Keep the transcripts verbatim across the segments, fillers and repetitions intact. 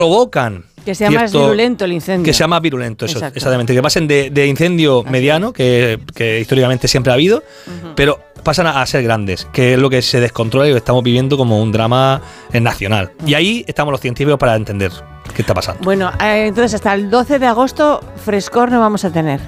provocan... Que sea cierto, más virulento el incendio. Que sea más virulento, eso, exactamente. Que pasen de, de incendio Así mediano, que, que históricamente siempre ha habido, uh-huh. pero pasan a, a ser grandes, que es lo que se descontrola y lo estamos viviendo como un drama nacional. Uh-huh. Y ahí estamos los científicos para entender qué está pasando. Bueno, eh, entonces hasta el doce de agosto frescor no vamos a tener.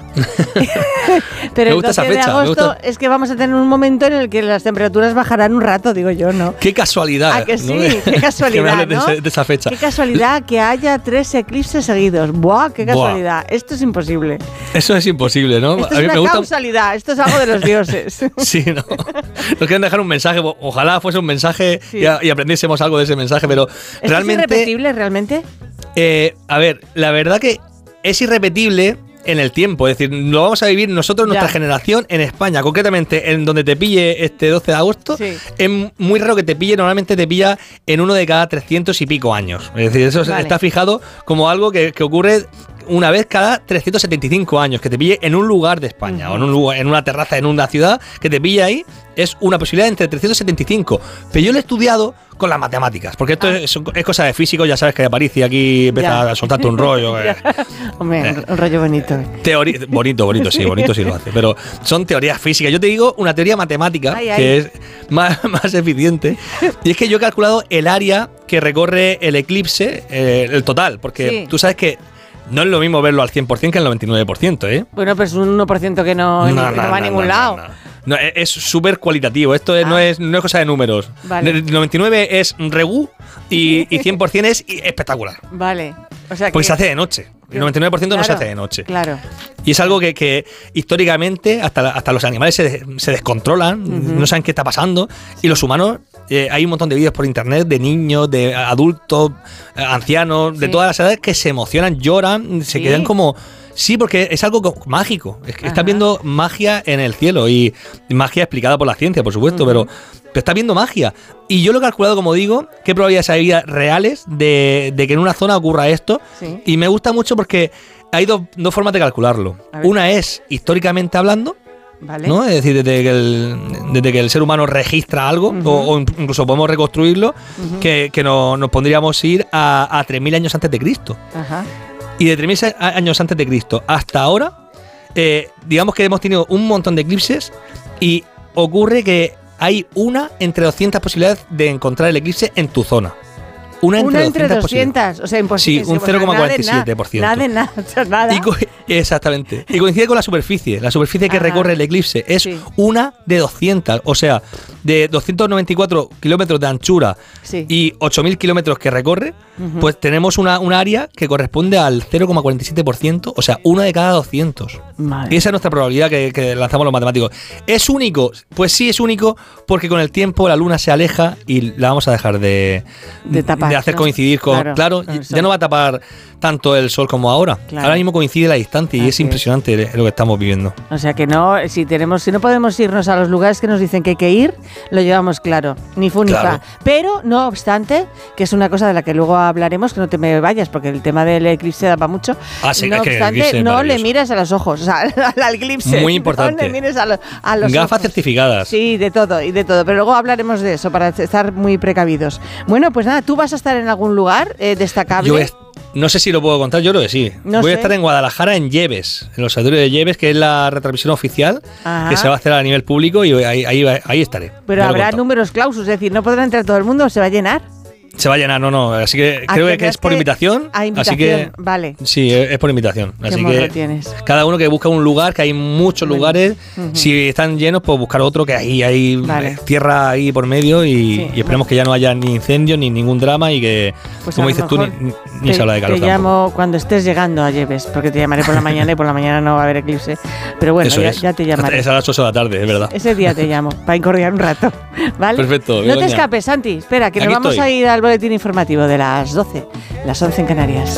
Pero el doce fecha, de agosto es que vamos a tener un momento en el que las temperaturas bajarán un rato, digo yo, ¿no? Qué casualidad. Ah, que sí, ¿no? Qué casualidad, que me ¿no? de, de esa fecha. Qué casualidad que haya tres eclipses seguidos. ¡Buah, qué casualidad! Buah. Esto es imposible. Eso es imposible, ¿no? Esto a mí es una me gusta... causalidad, esto es algo de los dioses. Sí, ¿no? Nos quieren dejar un mensaje, ojalá fuese un mensaje sí. y, a, y aprendiésemos algo de ese mensaje, pero ¿Es realmente... ¿Es irrepetible realmente? Eh, a ver, la verdad que es irrepetible en el tiempo, es decir, lo vamos a vivir nosotros, nuestra ya. generación, en España, concretamente en donde te pille este doce de agosto, sí. es muy raro que te pille, normalmente te pilla en uno de cada trescientos y pico años, es decir, eso vale. está fijado como algo que, que ocurre una vez cada trescientos setenta y cinco años, que te pille en un lugar de España, uh-huh. o en, un lugar, en una terraza, en una ciudad, que te pille ahí, es una posibilidad entre trescientos setenta y cinco. Pero yo lo he estudiado con las matemáticas, porque esto ah. es, es cosa de físico, ya sabes que Aparici aquí empieza ya. a soltarte un rollo. eh. Hombre, eh. un rollo bonito. Teori- bonito, bonito, sí, bonito sí lo hace, pero son teorías físicas. Yo te digo una teoría matemática ay, ay. que es más, más eficiente, y es que yo he calculado el área que recorre el eclipse, eh, el total, porque sí. tú sabes que no es lo mismo verlo al cien por ciento que al noventa y nueve por ciento, ¿eh? Bueno, pues un uno por ciento que no, no, no, no va no, a ningún no, lado. No, no. No, es súper cualitativo, esto es, ah. no, es, no es cosa de números. Vale. El noventa y nueve es regú y, y cien por ciento es espectacular. Vale. O sea que porque se hace de noche. El noventa y nueve por ciento claro, no se hace de noche. Claro. Y es algo que, que históricamente hasta, la, hasta los animales se, se descontrolan, uh-huh. no saben qué está pasando. Y los humanos, eh, hay un montón de vídeos por internet de niños, de adultos, ancianos, sí. de todas las edades que se emocionan, lloran, se sí. quedan como... Sí, porque es algo mágico. Es que estás viendo magia en el cielo y magia explicada por la ciencia, por supuesto, uh-huh. pero, pero estás viendo magia. Y yo lo he calculado, como digo, qué probabilidades hay reales de, de que en una zona ocurra esto. Sí. Y me gusta mucho porque hay dos, dos formas de calcularlo. Una es históricamente hablando. Vale. ¿No? Es decir, desde que, el, desde que el ser humano registra algo, uh-huh. o, o incluso podemos reconstruirlo, uh-huh. que, que no, nos pondríamos ir a, a tres mil años antes de Cristo. Ajá. Y de tres mil años antes de Cristo hasta ahora, eh, digamos que hemos tenido un montón de eclipses y ocurre que hay una entre doscientas posibilidades de encontrar el eclipse en tu zona. Una entre, una entre doscientas, o sea, imposible. Sí, un cero coma cuarenta y siete por ciento. Nada de nada, nada, nada. Y co- exactamente. Y coincide con la superficie. La superficie que Ajá. recorre el eclipse es sí. una de doscientas, o sea, de doscientos noventa y cuatro kilómetros de anchura sí. y ocho mil kilómetros que recorre, uh-huh. pues tenemos una, un área que corresponde al cero coma cuarenta y siete por ciento, o sea, una de cada doscientos. Madre. Y esa es nuestra probabilidad que, que lanzamos los matemáticos. ¿Es único? Pues sí, es único porque con el tiempo la luna se aleja y la vamos a dejar de, de, tapar, de hacer ¿no? coincidir con... Claro, claro con ya no va a tapar tanto el sol como ahora. Claro. Ahora mismo coincide la distancia y Así es impresionante es. lo que estamos viviendo. O sea que no, si tenemos, si no podemos irnos a los lugares que nos dicen que hay que ir, lo llevamos claro, ni fu ni claro. fa. Pero no obstante, que es una cosa de la que luego hablaremos, que no te me vayas, porque el tema del eclipse da para mucho. Ah, sí, no es que obstante, no le miras a los ojos, o sea, al eclipse. Muy importante. No le mires a, lo, a los Gafas ojos. certificadas. Sí, de todo, y de todo. Pero luego hablaremos de eso, para estar muy precavidos. Bueno, pues nada, ¿tú vas a estar en algún lugar eh, destacable? Yo es, no sé si lo puedo contar, yo creo que sí. No Voy sé. a estar en Guadalajara, en Lleves, en los auditorios de Lleves, que es la retransmisión oficial Ajá. que se va a hacer a nivel público y ahí, ahí, ahí estaré. Pero ya habrá números clausus, es decir, no podrá entrar todo el mundo, ¿se va a llenar? Se va a llenar, no, no. Así que creo que es por invitación. A invitación, así que, vale. Sí, es, es por invitación. Qué así morro que tienes. cada uno que busca un lugar, que hay muchos bueno. lugares. Uh-huh. Si están llenos, pues buscar otro, que ahí hay vale. tierra ahí por medio y, sí, y esperemos bueno. que ya no haya ni incendios ni ningún drama y que, pues como dices tú, ni, ni te, se habla de calor. Te llamo tampoco. Cuando estés llegando a Lleves, porque te llamaré por la mañana y por la mañana no va a haber eclipse. Pero bueno, ya, ya te llamaré. Es a las ocho de la tarde, es verdad. Ese día te llamo, para incordiar un rato. ¿Vale? Perfecto. No te escapes, Santi. Espera, que Aquí nos vamos estoy. a ir al boletín informativo de las doce, las once en Canarias.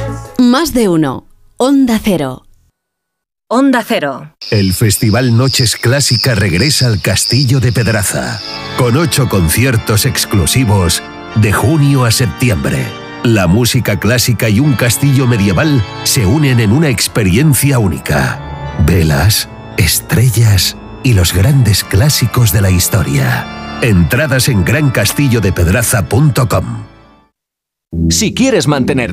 Más de uno. Onda Cero. Onda Cero. El Festival Noches Clásica regresa al Castillo de Pedraza, con ocho conciertos exclusivos de junio a septiembre. La música clásica y un castillo medieval se unen en una experiencia única. Velas, estrellas y los grandes clásicos de la historia. Entradas en gran castillo de pedraza punto com. Si quieres mantenerte